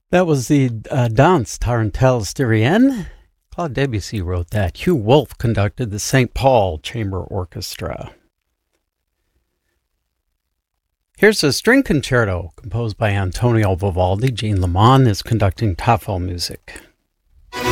That was the Danse Tarentelle Styrienne. Claude Debussy wrote that. Hugh Wolf conducted the St. Paul Chamber Orchestra. Here's a string concerto composed by Antonio Vivaldi. Jean Lemon is conducting Tafel music.